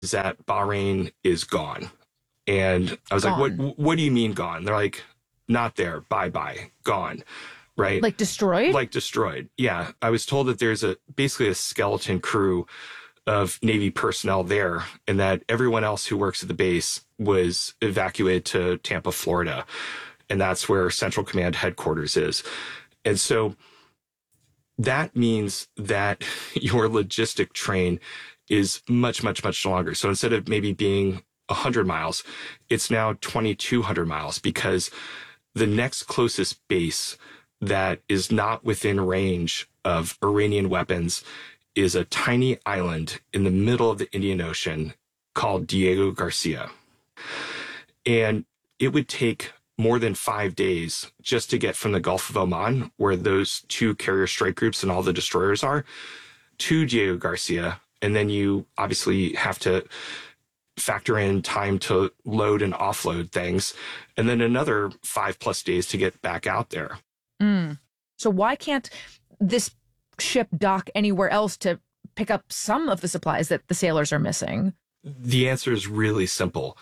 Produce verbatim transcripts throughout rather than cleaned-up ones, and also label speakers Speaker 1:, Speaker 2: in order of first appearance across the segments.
Speaker 1: is that Bahrain is gone. And I was
Speaker 2: gone.
Speaker 1: like, what, what do you mean gone? They're like, not there. Bye-bye. Gone. Right?
Speaker 2: Like destroyed?
Speaker 1: Like destroyed. Yeah. I was told that there's a basically a skeleton crew of Navy personnel there, and that everyone else who works at the base was evacuated to Tampa, Florida. And that's where Central Command headquarters is. And so that means that your logistic train is much, much, much longer. So instead of maybe being one hundred miles, it's now twenty-two hundred miles, because the next closest base that is not within range of Iranian weapons is a tiny island in the middle of the Indian Ocean called Diego Garcia. And it would take more than five days just to get from the Gulf of Oman, where those two carrier strike groups and all the destroyers are, to Diego Garcia. And then you obviously have to factor in time to load and offload things, and then another five plus days to get back out there.
Speaker 2: Mm. So why can't this ship dock anywhere else to pick up some of the supplies that the sailors are missing?
Speaker 1: The answer is really simple.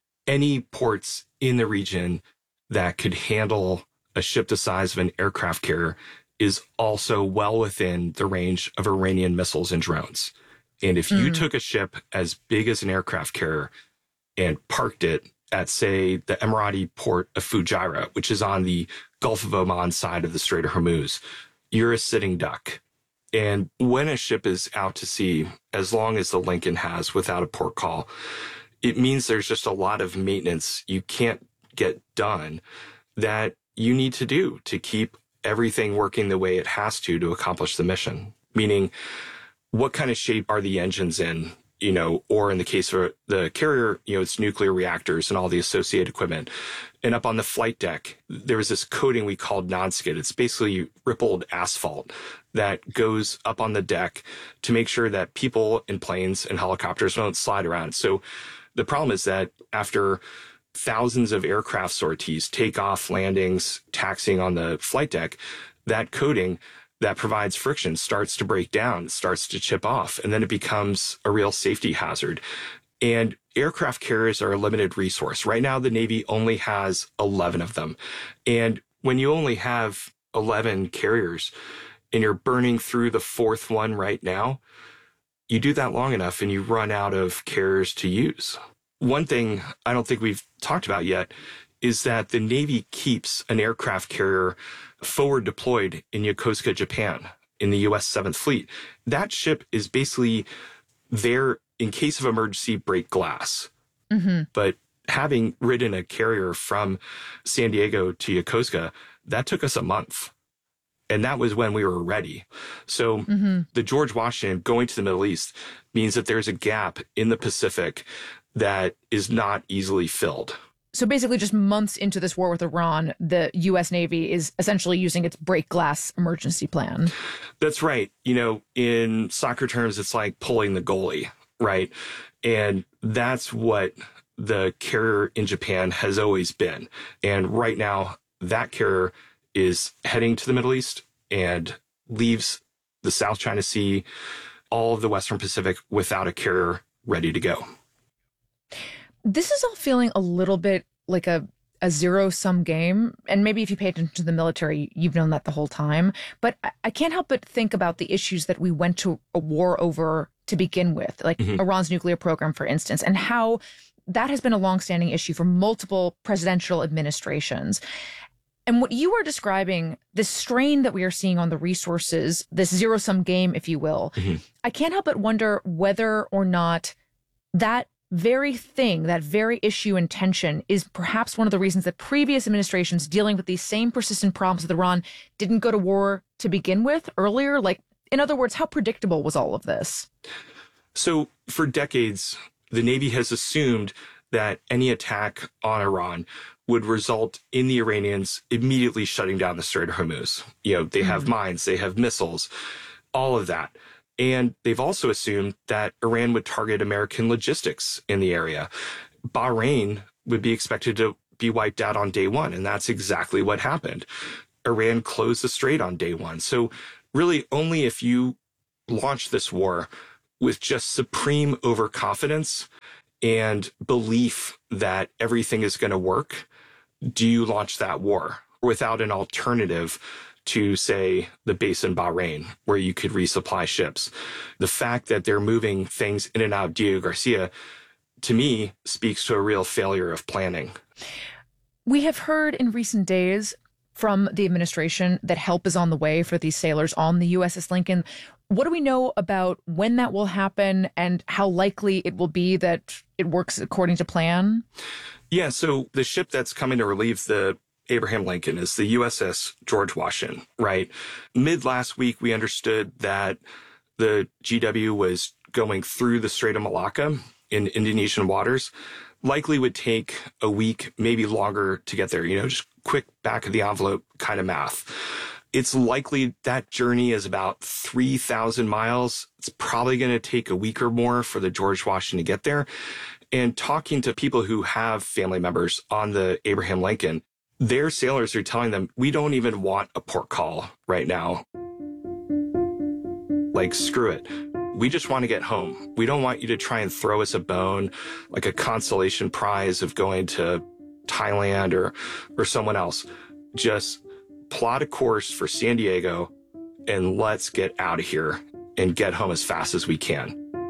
Speaker 1: Any ports in the region that could handle a ship the size of an aircraft carrier is also well within the range of Iranian missiles and drones. And if you mm. took a ship as big as an aircraft carrier and parked it at, say, the Emirati port of Fujairah, which is on the Gulf of Oman side of the Strait of Hormuz, you're a sitting duck. And when a ship is out to sea, as long as the Lincoln has without a port call, it means there's just a lot of maintenance you can't get done that you need to do to keep everything working the way it has to to accomplish the mission. Meaning, what kind of shape are the engines in, you know, or in the case of the carrier, you know, it's nuclear reactors and all the associated equipment. And up on the flight deck, there was this coating we called non-skid. It's basically rippled asphalt that goes up on the deck to make sure that people in planes and helicopters don't slide around. So the problem is that after thousands of aircraft sorties, takeoff, landings, taxiing on the flight deck, that coating that provides friction starts to break down, starts to chip off, and then it becomes a real safety hazard. And aircraft carriers are a limited resource. Right now, the Navy only has eleven of them. And when you only have eleven carriers and you're burning through the fourth one right now, you do that long enough and you run out of carriers to use. One thing I don't think we've talked about yet is that the Navy keeps an aircraft carrier forward deployed in Yokosuka, Japan, in the U S seventh Fleet. That ship is basically there in case of emergency, break glass. Mm-hmm. But having ridden a carrier from San Diego to Yokosuka, that took us a month. And that was when we were ready. So mm-hmm. the George Washington going to the Middle East means that there's a gap in the Pacific that is not easily filled.
Speaker 2: So basically just months into this war with Iran, the U S Navy is essentially using its break glass emergency plan.
Speaker 1: That's right. You know, in soccer terms, it's like pulling the goalie, right? And that's what the carrier in Japan has always been. And right now, that carrier is heading to the Middle East and leaves the South China Sea, all of the Western Pacific without a carrier ready to go.
Speaker 2: This is all feeling a little bit like a, a zero-sum game. And maybe if you pay attention to the military, you've known that the whole time. But I, I can't help but think about the issues that we went to a war over to begin with, like mm-hmm. Iran's nuclear program, for instance, and how that has been a longstanding issue for multiple presidential administrations. And what you are describing, this strain that we are seeing on the resources, this zero-sum game, if you will, mm-hmm. I can't help but wonder whether or not that very thing, that very issue and tension is perhaps one of the reasons that previous administrations dealing with these same persistent problems with Iran didn't go to war to begin with earlier. Like, in other words, how predictable was all of this?
Speaker 1: So for decades, the Navy has assumed that any attack on Iran would result in the Iranians immediately shutting down the Strait of Hormuz. You know, they mm-hmm. have mines, they have missiles, all of that. And they've also assumed that Iran would target American logistics in the area. Bahrain would be expected to be wiped out on day one, and that's exactly what happened. Iran closed the strait on day one. So really only if you launch this war with just supreme overconfidence and belief that everything is going to work, do you launch that war without an alternative to, say, the base in Bahrain, where you could resupply ships? The fact that they're moving things in and out of Diego Garcia, to me, speaks to a real failure of planning.
Speaker 2: We have heard in recent days from the administration that help is on the way for these sailors on the U S S Lincoln. What do we know about when that will happen and how likely it will be that it works according to plan?
Speaker 1: Yeah, so the ship that's coming to relieve the Abraham Lincoln is the U S S George Washington, right? Mid last week, we understood that the G W was going through the Strait of Malacca in Indonesian waters. Likely would take a week, maybe longer to get there, you know, just quick back of the envelope kind of math. It's likely that journey is about three thousand miles. It's probably going to take a week or more for the George Washington to get there. And talking to people who have family members on the Abraham Lincoln, their sailors are telling them, we don't even want a port call right now. Like, screw it. We just want to get home. We don't want you to try and throw us a bone, like a consolation prize of going to Thailand or, or someone else. Just plot a course for San Diego and let's get out of here and get home as fast as we can.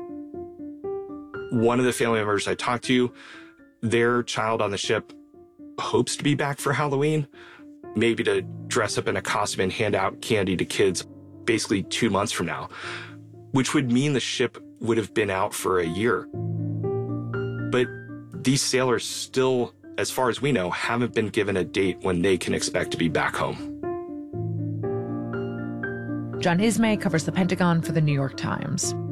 Speaker 1: One of the family members I talked to, their child on the ship hopes to be back for Halloween, maybe to dress up in a costume and hand out candy to kids basically two months from now, which would mean the ship would have been out for a year. But these sailors still, as far as we know, haven't been given a date when they can expect to be back home.
Speaker 2: John Ismay covers the Pentagon for the New York Times.